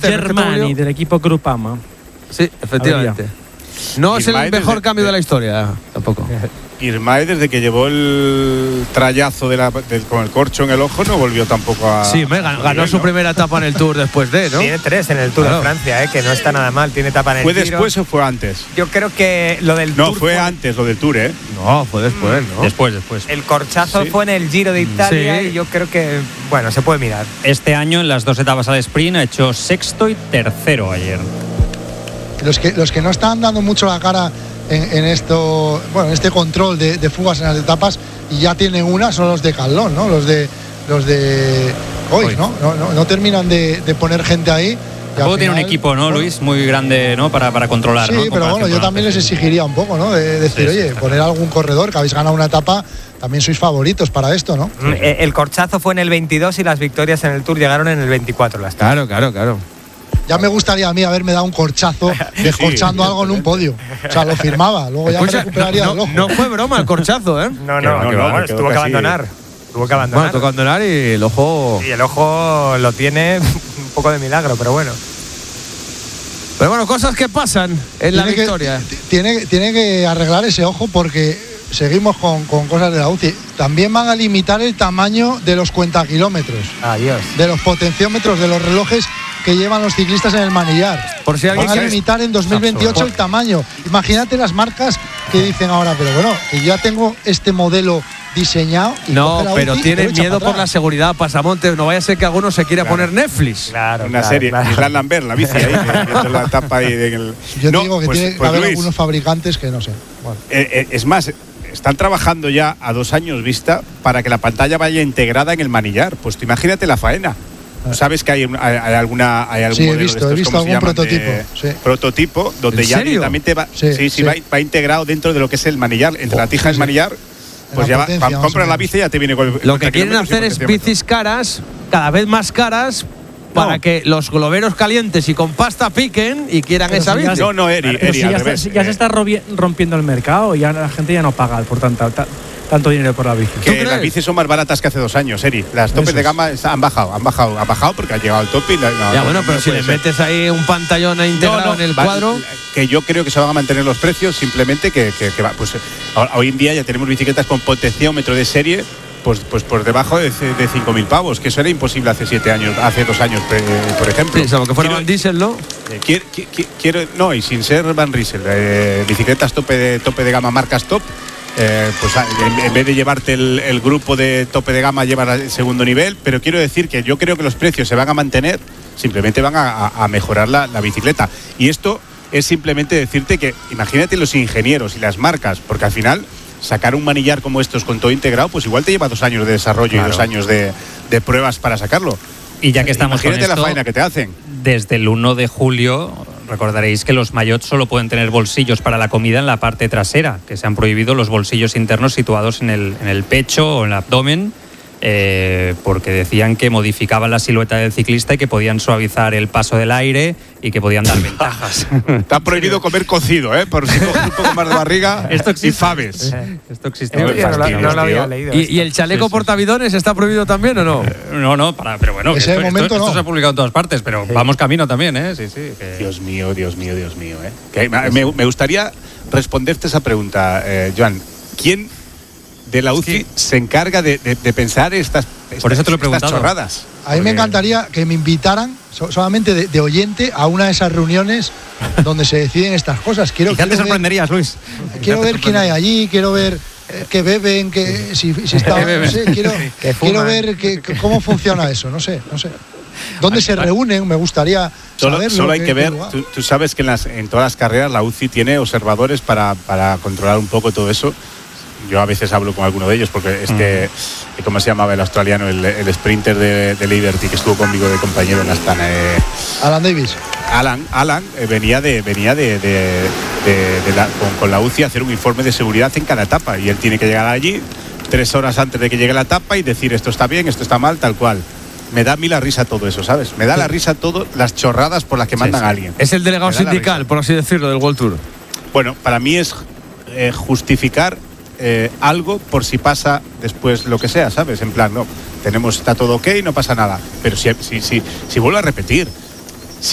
Germani, del equipo Groupama. Sí, efectivamente. No es el mejor cambio de la historia, tampoco. Irmay, desde que llevó el trayazo con el corcho en el ojo, no volvió tampoco a... Sí, ganó su primera etapa en el Tour después de, ¿no? Tiene 3 en el Tour de Francia, que no está nada mal. Tiene etapa en el ¿Fue Giro. después o fue antes? Yo creo que lo del Tour... No, fue antes lo del Tour, ¿eh? No, fue después, ¿no? Después. El corchazo fue en el Giro de Italia y yo creo que, bueno, se puede mirar. Este año, en las 2 etapas al sprint, ha hecho 6º y 3º ayer. Los que no están dando mucho la cara en esto, bueno, en este control de fugas en las etapas y ya tienen una, son los de Calón, ¿no? Los de hoy, ¿no? No terminan de poner gente ahí. Tampoco tiene un equipo, ¿no, Luis? Muy grande, ¿no? Para controlar. Sí, ¿no? pero bueno, yo también les exigiría un poco, ¿no? De decir, oye, poner algún corredor que habéis ganado una etapa, también sois favoritos para esto, ¿no? El corchazo fue en el 22 y las victorias en el Tour llegaron en el 24. Claro. Ya me gustaría a mí haberme dado un corchazo descorchando algo en un podio. O sea, lo firmaba, luego ya me recuperaría el ojo. No fue broma el corchazo, ¿eh? No, tuvo que abandonar. Tuvo que abandonar. Bueno, tuvo que abandonar y el ojo... Y el ojo lo tiene un poco de milagro, pero bueno. Pero bueno, cosas que pasan en la victoria. Tiene que arreglar ese ojo porque seguimos con cosas de la UCI. También van a limitar el tamaño de los cuentakilómetros. Adiós. De los potenciómetros, de los relojes que llevan los ciclistas en el manillar. Por si alguien van a limitar en 2028 el tamaño. Imagínate las marcas que dicen ahora, pero bueno, que ya tengo este modelo diseñado. Y no, pero tienen miedo por la seguridad, Pasamontes. No vaya a ser que alguno se quiera poner Netflix. Claro, una serie. Island Lambert, la bici ahí, viendo la etapa ahí. Yo digo que tiene que haber algunos fabricantes que no sé. Bueno. Es más, están trabajando ya a 2 años vista para que la pantalla vaya integrada en el manillar. Pues tú imagínate la faena. ¿Sabes que hay algún sí, modelo he visto algún prototipo. Prototipo donde ya directamente va, va integrado dentro de lo que es el manillar, entre la tija y el manillar. Pues ya compras la bici y ya te viene con lo que quieren hacer es bicis caras, cada vez más caras, para que los globeros calientes y con pasta piquen y quieran esa bici. No, Eri, al revés. Ya se está rompiendo el mercado y ya la gente ya no paga por tanto dinero por la bici. Que las bicis son más baratas que hace 2 años, Eri. Las topes de gama han bajado porque ha llegado al tope. Bueno, pero si le metes ahí un pantallón integrado en el cuadro. Que yo creo que se van a mantener los precios, simplemente que pues hoy en día ya tenemos bicicletas con potenciómetro de serie. Pues por debajo de 5.000 pavos, que eso era imposible hace 2 años, por ejemplo. Sí, salvo que fuera Van Diesel, ¿no? No, y sin ser Van Diesel, bicicletas tope de gama, marcas top. Pues en vez de llevarte el grupo de tope de gama, llevas el segundo nivel. Pero quiero decir que yo creo que los precios se van a mantener, simplemente van a mejorar la bicicleta. Y esto es simplemente decirte que imagínate los ingenieros y las marcas, porque al final sacar un manillar como estos con todo integrado, pues igual te lleva 2 años de desarrollo y 2 años de pruebas para sacarlo. Y ya que estamos imagínate con esto, la faena que te hacen. Desde el 1 de julio recordaréis que los maillots solo pueden tener bolsillos para la comida en la parte trasera, que se han prohibido los bolsillos internos situados en el pecho o en el abdomen, porque decían que modificaban la silueta del ciclista y que podían suavizar el paso del aire y que podían dar ventajas. Está prohibido comer cocido, por si coges un poco más de barriga. Esto existe. Y faves. Esto existe. No lo había leído. ¿Y el chaleco portavidones está prohibido también o no? No, pero bueno, esto se ha publicado en todas partes, pero vamos camino también, Sí. Dios mío. Que me gustaría responderte esa pregunta, Joan. ¿Quién de la UCI se encarga de pensar estas chorradas? A mí me encantaría que me invitaran solamente de oyente a una de esas reuniones donde se deciden estas cosas. Quizás te sorprenderías, Luis. Quiero ver quién hay allí, quiero ver qué beben, si está, no sé, quiero ver cómo funciona eso, no sé. ¿Dónde se reúnen? Me gustaría saberlo. Solo hay que ver, tú sabes que en todas las carreras la UCI tiene observadores para controlar un poco todo eso. Yo a veces hablo con alguno de ellos porque ¿cómo se llamaba el australiano? El sprinter de Liberty que estuvo conmigo de compañero en Astana. Alan Davis. Alan venía con la UCI a hacer un informe de seguridad en cada etapa y él tiene que llegar allí 3 horas antes de que llegue la etapa y decir esto está bien, esto está mal, tal cual. Me da a mí la risa todo eso, ¿sabes? Me da la risa todo las chorradas por las que mandan a alguien. Es el delegado sindical, por así decirlo, del World Tour. Bueno, para mí es justificar algo por si pasa después lo que sea, ¿sabes? En plan, está todo ok, no pasa nada. Pero si vuelvo a repetir,